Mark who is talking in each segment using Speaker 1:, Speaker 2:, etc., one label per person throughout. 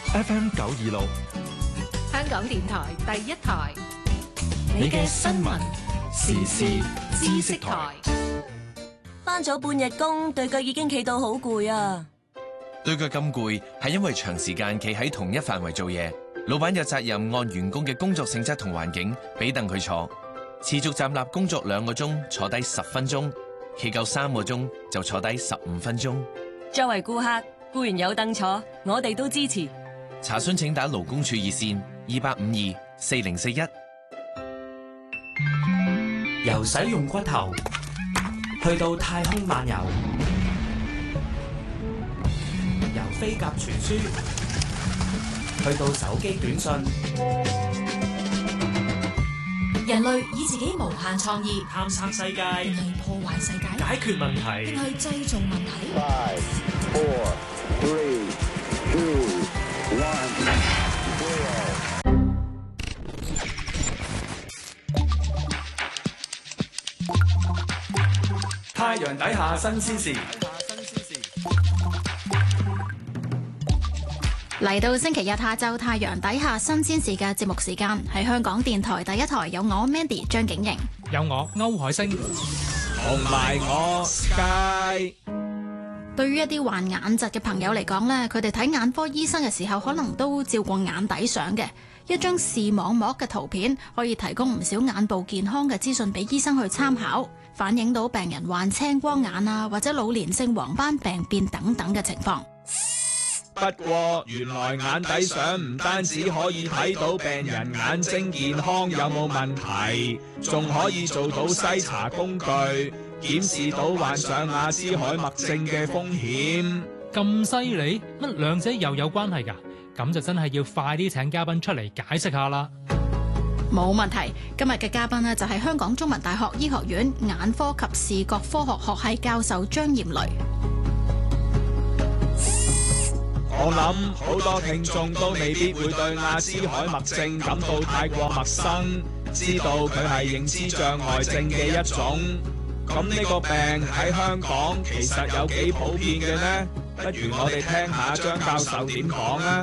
Speaker 1: FM 926，
Speaker 2: 香港電台第一台，
Speaker 1: 你嘅新聞時事知識台。
Speaker 3: 返咗半日工，對腳已經企到好攰啊！
Speaker 4: 對腳咁攰，係因為長時間企喺同一範圍做嘢。老闆有責任按員工嘅工作性質同環境，俾凳佢坐。持續站立工作2個鐘，坐低10分鐘；企夠3個鐘，就坐低15分鐘。
Speaker 3: 作為顧客，固然有凳坐，我哋都支持。
Speaker 4: 查詢請打勞工處熱線28524041。
Speaker 5: 由使用骨頭去到太空漫遊，由飛鴿傳書去到手機短信，
Speaker 6: 人類以自己無限創意
Speaker 5: 探索世界，
Speaker 6: 定係破壞世界？
Speaker 5: 解決問題，
Speaker 6: 定係製造問題
Speaker 7: ？5、4、3、2、1。
Speaker 5: 太陽底下新鮮事，
Speaker 8: 嚟到星期日下晝太陽底下新鮮事嘅節目時間，喺香港電台第一台有我 Mandy 張景瑩，
Speaker 9: 有我歐海星，
Speaker 5: 同埋我 Sky。
Speaker 8: 對於一啲患眼疾嘅朋友嚟講呢，佢哋睇眼科醫生嘅時候，可能都照過眼底相嘅。一張視網膜嘅圖片可以提供唔少眼部健康嘅資訊俾醫生去參考，反映到病人患青光眼啊，或者老年性黃斑病變等等嘅情況。
Speaker 10: 不過原來眼底相唔單止可以睇到病人眼睛健康有冇問題，仲可以做到篩查工具，檢視到患上阿茲海默症嘅風險。
Speaker 9: 咁犀利？乜兩者又有關係㗎？咁就真係要快啲請嘉賓出嚟解釋下啦。
Speaker 8: 冇問題，今日嘅嘉賓呢，就係香港中文大學醫學院眼科及視覺科學學系教授張艷雷。
Speaker 10: 我諗好多聽眾都未必會對阿茲海默症感到太過陌生，知道佢係認知障礙症嘅一種。咁呢個病喺香港其實有幾普遍嘅呢？不如我哋聽下張教授點講啊！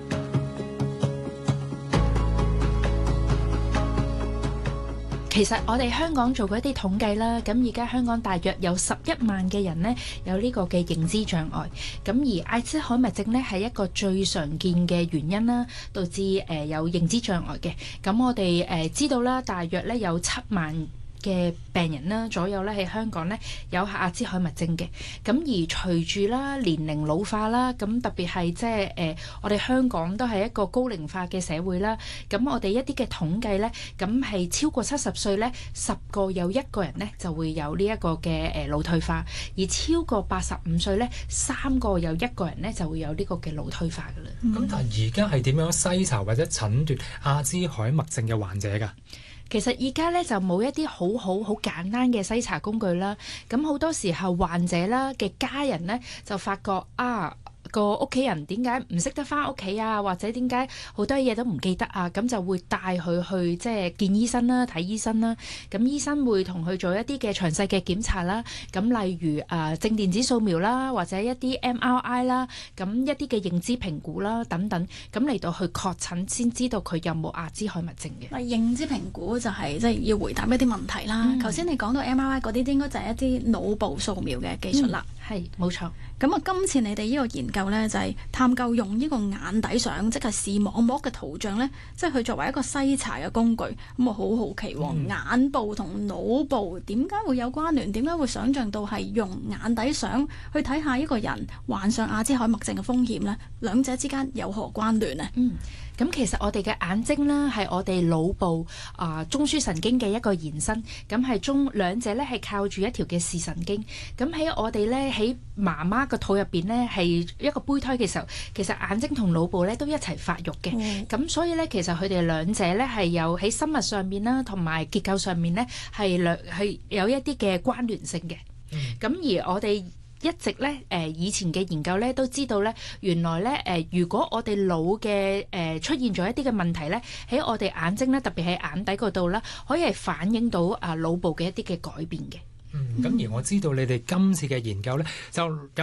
Speaker 11: 其實我哋香港做過一啲統計啦，咁而家香港大約有11萬嘅人呢有呢個嘅認知障礙，咁而阿茲海默症呢係一個最常見嘅原因啦，導致有認知障礙嘅。咁我哋知道啦，大約呢有7萬嘅病人啦左右咧喺香港咧有阿茲海默症嘅，咁而隨住啦年齡老化啦，咁特別係即係我哋香港都係一個高齡化嘅社會啦，咁我哋一啲嘅統計咧，咁係超過70歲咧10個有1個人咧就會有呢一個嘅腦退化，而超過85歲咧3個有1個人咧就會有呢個嘅腦退化噶啦。
Speaker 9: 咁但係而家係點樣篩查或者診斷阿茲海默症嘅患者㗎？
Speaker 11: 其實而家咧就冇一啲好簡單嘅篩查工具啦，咁好多時候患者啦嘅家人咧就發覺個屋企人點解唔識得返屋企啊，或者點解好多嘢都唔記得啊，咁就會帶佢去即係見醫生啦、睇醫生啦。咁醫生會同佢做一啲嘅詳細嘅檢查啦，咁例如正電子掃描啦，或者一啲 MRI 啦，咁一啲嘅認知評估啦等等，咁嚟到去確診先知道佢有冇阿茲海默症嘅。
Speaker 8: 認知評估就係即係要回答一啲問題啦。頭先你講到 MRI 嗰啲，應該就係一啲腦部掃描嘅技術啦。
Speaker 11: 係冇錯。
Speaker 8: 咁啊，今次你哋呢個研究呢，就係探究用呢個眼底相，即係視網膜嘅圖像呢，即係佢作為一個篩查嘅工具。咁我好好奇喎，眼部同腦部點解會有關聯？點解會想像到係用眼底相去睇下一個人患上阿茲海默症嘅風險呢？兩者之間有何關聯呢？
Speaker 11: 咁其實我哋嘅眼睛啦，係我哋腦部中樞神經嘅一個延伸，咁係兩者咧係靠住一條嘅視神經。咁喺我哋咧喺媽媽個肚入邊咧係一個胚胎嘅時候，其實眼睛同腦部咧都一齊發育嘅。咁所以咧其實佢哋兩者咧係有喺生物上面啦，同埋結構上面咧係有一啲嘅關聯性嘅。咁而我哋一直咧以前嘅研究咧都知道咧，原來咧如果我哋腦嘅出現咗一啲嘅問題咧，喺我哋眼睛咧，特別喺眼底嗰度啦，可以係反映到腦部嘅一啲嘅改變嘅。
Speaker 9: 咁而我知道你哋今次嘅研究咧，就有一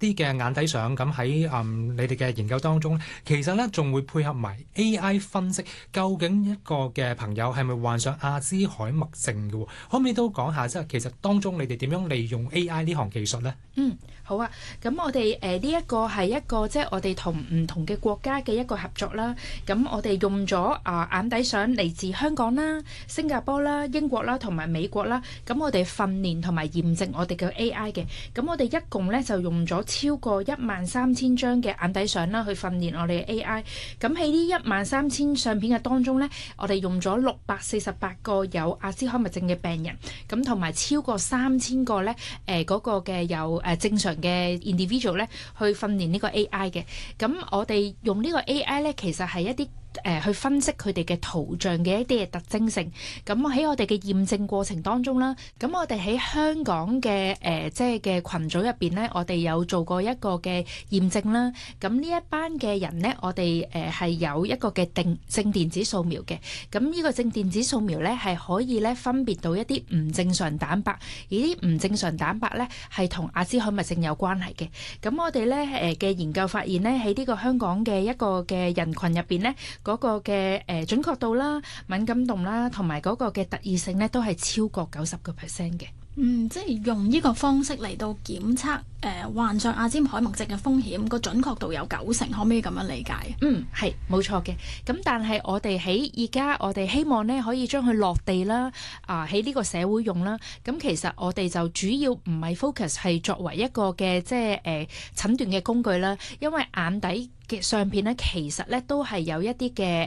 Speaker 9: 啲嘅眼底相咁喺你哋嘅研究當中咧，其實咧仲會配合埋 AI 分析，究竟一個嘅朋友係咪患上阿茲海默症嘅？可唔可以都講下即係其實當中你哋點樣利用 AI 呢項技術咧？
Speaker 11: 好啊，咁我哋呢一個係一個即係我哋同唔同嘅國家嘅一個合作啦。咁我哋用咗眼底相嚟自香港啦、新加坡啦、英國啦同埋美國啦。咁我哋訓練同埋驗證我哋嘅 AI 嘅。咁我哋一共咧就用咗超過13000張嘅眼底相啦，去訓練我哋嘅 AI。咁喺呢13000相片嘅當中咧，我哋用咗648個有阿茲海默症嘅病人，咁同埋超過3000個咧嗰個嘅有正常嘅 individual 咧去訓練呢個 AI 嘅。咁我哋用呢個 AI 咧，其實係一啲去分析佢哋嘅圖像嘅一啲嘅特徵性。咁喺我哋嘅驗證過程當中啦，咁我哋喺香港嘅即係嘅群組入邊咧，我哋有做過一個嘅驗證啦。咁呢一班嘅人咧，我哋係有一個嘅正電子掃描嘅。咁呢個正電子掃描咧係可以咧分別到一啲唔正常蛋白，而啲唔正常蛋白咧係同阿茲海默症有關係嘅。咁我哋咧嘅研究發現咧，喺呢個香港嘅一個嘅人群入邊咧，嗰個嘅準確度啦、敏感度啦，同埋嗰個嘅特異性咧，都係超過90%嘅。
Speaker 8: 即係用呢個方式嚟到檢測患上阿茲海默症嘅風險，個準確度有90%，可唔可以咁樣理解？
Speaker 11: 係冇錯嘅。咁但係我哋喺而家，我哋希望咧可以將佢落地啦，喺呢個社會用啦。咁其實我哋就主要唔係 focus 係作為一個嘅即係診斷嘅工具啦，因為眼底嘅相片咧，其實咧都係有一啲嘅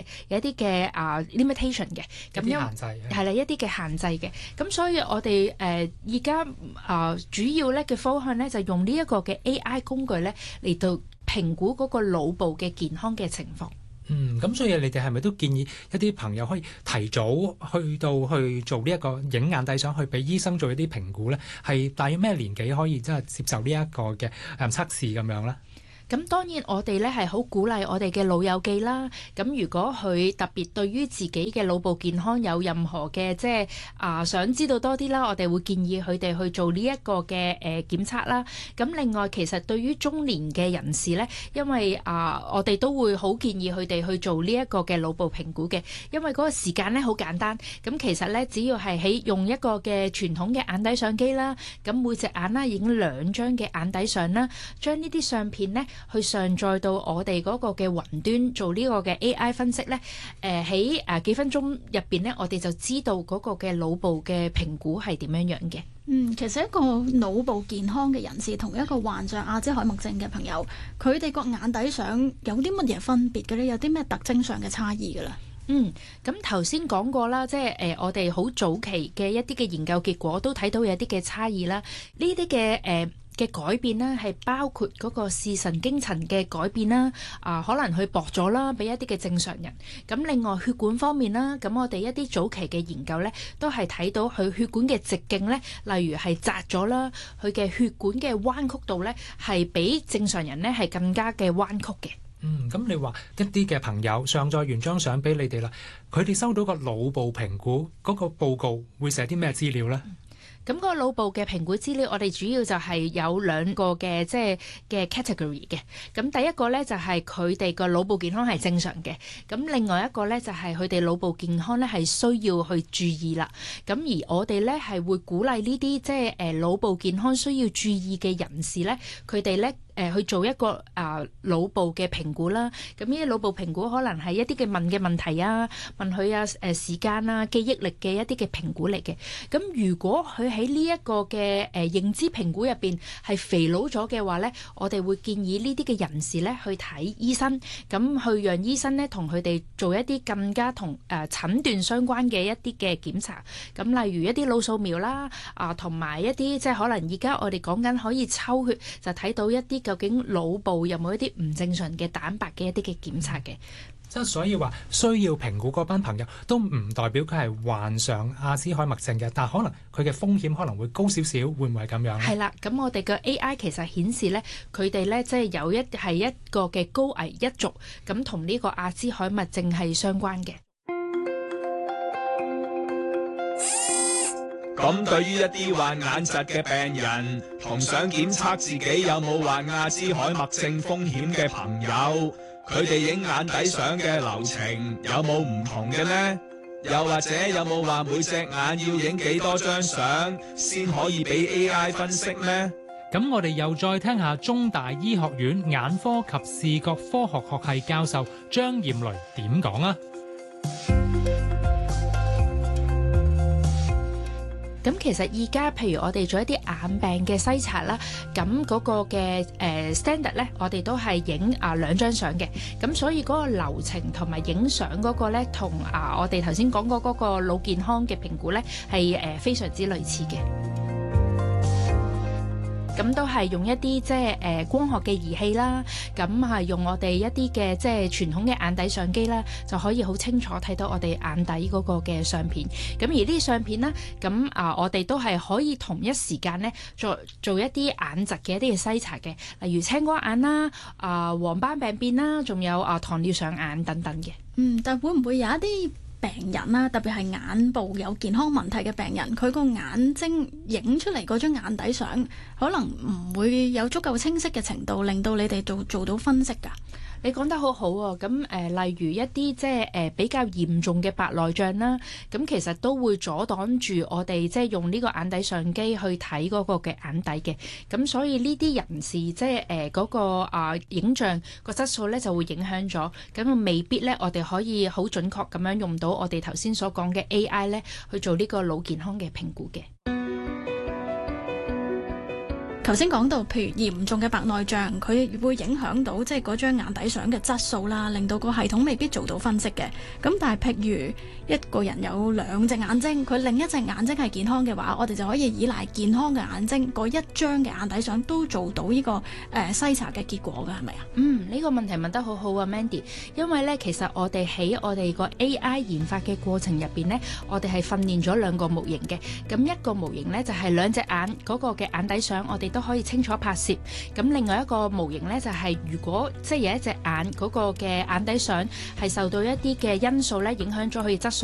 Speaker 11: limitation 嘅，咁因為係啦一啲嘅限制嘅。咁所以我哋而家主要咧嘅方向咧就用呢一個嘅 AI 工具咧嚟到評估嗰個腦部嘅健康嘅情況。
Speaker 9: 咁所以你哋係咪都建議一啲朋友可以提早去做呢一個影眼底相，去俾醫生做一啲評估咧？係大約咩年紀可以真係接受呢一個嘅測試咁樣咧？
Speaker 11: 咁當然我哋咧係好鼓勵我哋嘅老友記啦。咁如果佢特別對於自己嘅腦部健康有任何嘅即係想知道多啲啦，我哋會建議佢哋去做呢一個嘅檢測啦。咁另外其實對於中年嘅人士咧，因為我哋都會好建議佢哋去做呢一個嘅腦部評估嘅，因為嗰個時間咧好簡單。咁其實咧只要係用一個嘅傳統嘅眼底相機啦，咁每隻眼啦影2張嘅眼底相啦，將呢啲相片咧去上載到我哋嗰個嘅雲端做呢個嘅 AI 分析咧，喺幾分鐘入邊咧，我哋就知道嗰個嘅腦部嘅評估係點樣樣嘅。
Speaker 8: 其實一個腦部健康嘅人士同一個患上阿茲海默症嘅朋友，佢哋個眼底相有啲乜嘢分別嘅咧？有啲咩特徵上嘅差異㗎啦？
Speaker 11: 咁頭先講過啦，即係我哋好早期嘅一啲嘅研究結果都睇到有啲嘅差異啦。呢啲嘅改變呢，係包括嗰個視神經層嘅改變啦，可能佢薄咗啦，比一啲嘅正常人。咁另外血管方面啦，咁我哋一啲早期嘅研究呢，都係睇到佢血管嘅直徑呢，例如係窄咗啦，佢嘅血管嘅彎曲度呢，係比正常人呢係更加嘅彎曲嘅。
Speaker 9: 咁你話一啲嘅朋友上載完張相俾你哋啦，佢哋收到個腦部評估嗰個報告會寫啲咩資料呢？
Speaker 11: 咁個腦部嘅評估資料，我哋主要就係有2個嘅即係嘅 category 嘅。咁第一個咧就係佢哋個腦部健康係正常嘅，咁另外一個咧就係佢哋腦部健康咧係需要去注意啦。咁而我哋咧係會鼓勵呢啲即係腦部健康需要注意嘅人士咧，佢哋咧去做一個腦部嘅評估啦。咁呢啲腦部評估可能係一啲嘅問題啊，問佢時間啊、記憶力嘅一啲嘅評估嚟嘅。咁如果佢喺呢一個嘅認知評估入邊係肥佬咗嘅話咧，我哋會建議呢啲嘅人士咧去睇醫生，咁去讓醫生咧同佢哋做一啲更加同診斷相關嘅一啲嘅檢查。咁例如一啲腦掃描啦，同埋一啲即係可能而家我哋講緊可以抽血就睇到一啲究竟腦部有冇一啲唔正常嘅蛋白嘅一啲嘅檢查嘅。
Speaker 9: 即係所以話需要評估嗰班朋友都唔代表佢係患上阿茲海默症嘅，但係可能佢嘅風險可能會高少少，會唔會係咁樣咧？
Speaker 11: 係啦，咁我哋嘅 AI 其實顯示咧，佢哋咧即係係一個嘅高危一族，咁同呢個阿茲海默症係相關嘅。
Speaker 10: 咁對於一啲患眼疾嘅病人，同想檢測自己有冇患阿茲海默症風險嘅朋友，佢哋影眼底相嘅流程有冇唔同嘅呢？又或者有冇話每隻眼要影幾多張相先可以俾 AI 分析呢？
Speaker 9: 咁我哋又再聽下中大醫學院眼科及視覺科學學系教授張艷雷點講啊？
Speaker 11: 咁其實而家譬如我哋做一啲眼病嘅篩查啦，咁嗰個嘅standard 咧，我哋都係影2張相嘅，咁所以嗰個流程同埋影相嗰個咧，同我哋頭先講過嗰個腦健康嘅評估咧，係非常之類似嘅。咁都係用一啲即係光學嘅儀器啦，咁係用我哋一啲嘅即係傳統嘅眼底相機啦，就可以好清楚睇到我哋眼底嗰個嘅相片。咁而呢啲相片啦，咁我哋都係可以同一時間咧做一啲眼疾嘅一啲嘅篩查嘅，例如青光眼啦、黃斑病變啦，仲有糖尿上眼等等嘅。
Speaker 8: 但會唔會有一啲病人啦，特別係眼部有健康問題嘅病人，佢個眼睛影出嚟嗰張眼底相，可能唔會有足夠清晰嘅程度，令到你哋做到分析㗎。
Speaker 11: 你講得好好喎，咁例如一啲即係比較嚴重嘅白內障啦，咁其實都會阻擋住我哋即係用呢個眼底相機去睇嗰個嘅眼底嘅，咁所以呢啲人士即係嗰個影像個質素咧就會影響咗，咁未必咧我哋可以好準確咁樣用到我哋頭先所講嘅 AI 咧去做呢個腦健康嘅評估嘅。
Speaker 8: 頭先講到，譬如嚴重嘅白內障，佢會影響到即係嗰張眼底相嘅質素啦，令到個系統未必做到分析嘅。咁但係譬如一個人有2隻眼睛，佢另一隻眼睛係健康嘅話，我哋就可以依賴健康嘅眼睛嗰一張嘅眼底相都做到呢個篩查嘅結果㗎，係咪啊？
Speaker 11: 呢個問題問得好好啊 Mandy， 因為咧其實我哋喺我哋個 AI 研發嘅過程入邊呢，我哋係訓練咗2個模型嘅。咁一個模型呢，就係2隻眼嗰個嘅眼底相，我哋都可以清楚拍攝。咁另外一個模型呢，就係如果即係有一隻眼嗰個嘅眼底相係受到一啲嘅因素咧影響咗佢質素